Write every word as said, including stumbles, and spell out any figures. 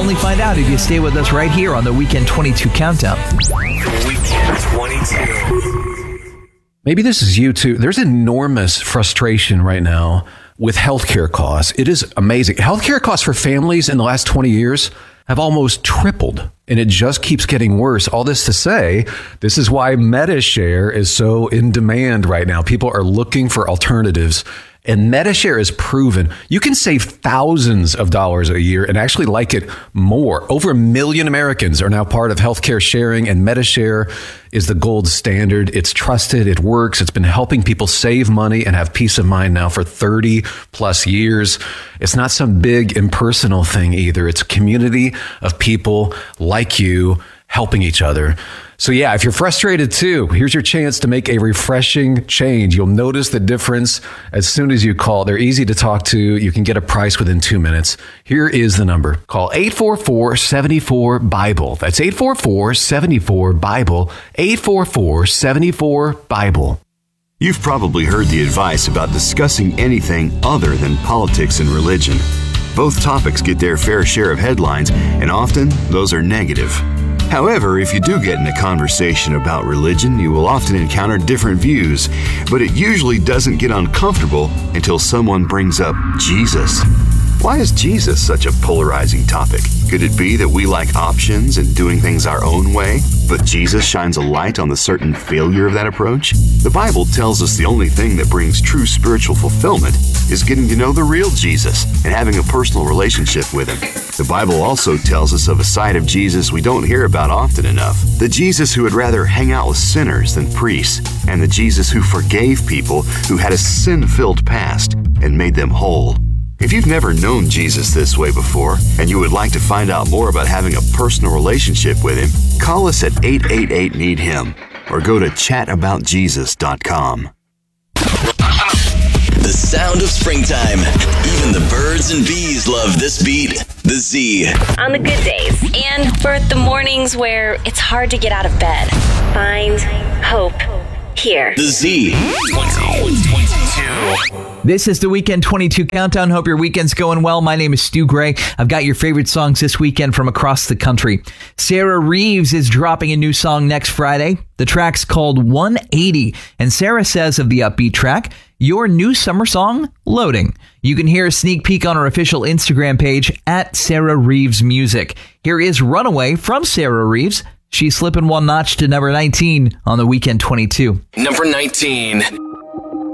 only find out if you stay with us right here on the Weekend twenty-two Countdown. Weekend twenty-two. Maybe this is you too. There's enormous frustration right now with healthcare costs. It is amazing. Healthcare costs for families in the last twenty years have almost tripled, and it just keeps getting worse. All this to say, this is why MediShare is so in demand right now. People are looking for alternatives. And MediShare is proven you can save thousands of dollars a year and actually like it more. Over a million Americans are now part of healthcare sharing, and MediShare is the gold standard. It's trusted. It works. It's been helping people save money and have peace of mind now for thirty plus years. It's not some big impersonal thing either. It's a community of people like you helping each other. So yeah, if you're frustrated too, here's your chance to make a refreshing change. You'll notice the difference as soon as you call. They're easy to talk to. You can get a price within two minutes. Here is the number. Call eight four four, seven four, BIBLE. That's eight four four, seven four, BIBLE. eight four four, seven four, BIBLE. You've probably heard the advice about discussing anything other than politics and religion. Both topics get their fair share of headlines, and often those are negative. However, if you do get in a conversation about religion, you will often encounter different views, but it usually doesn't get uncomfortable until someone brings up Jesus. Why is Jesus such a polarizing topic? Could it be that we like options and doing things our own way, but Jesus shines a light on the certain failure of that approach? The Bible tells us the only thing that brings true spiritual fulfillment is getting to know the real Jesus and having a personal relationship with Him. The Bible also tells us of a side of Jesus we don't hear about often enough. The Jesus who would rather hang out with sinners than priests, and the Jesus who forgave people who had a sin-filled past and made them whole. If you've never known Jesus this way before, and you would like to find out more about having a personal relationship with Him, call us at eight eight eight, need him or go to chat about jesus dot com. The sound of springtime. Even the birds and bees love this beat. The Z. On the good days and for the mornings where it's hard to get out of bed, find hope here. The Z. twenty-two. This is the Weekend twenty-two Countdown. Hope your weekend's going well. My name is Stu Gray. I've got your favorite songs this weekend from across the country. Sarah Reeves is dropping a new song next Friday. The track's called one eighty. And Sarah says of the upbeat track, your new summer song, Loading. You can hear a sneak peek on her official Instagram page at Sarah Reeves Music. Here is Runaway from Sarah Reeves. She's slipping one notch to number nineteen on the Weekend twenty-two. Number nineteen.